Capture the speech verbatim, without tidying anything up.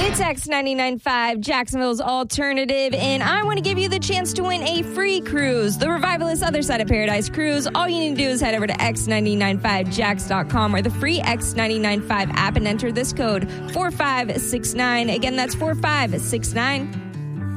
It's X ninety-nine point five, Jacksonville's alternative, and I want to give you the chance to win a free cruise, the Revivalist Other Side of Paradise cruise. All you need to do is head over to x ninety-nine five jacks dot com or the free X ninety-nine point five app and enter this code four five six nine. Again, that's four five six nine.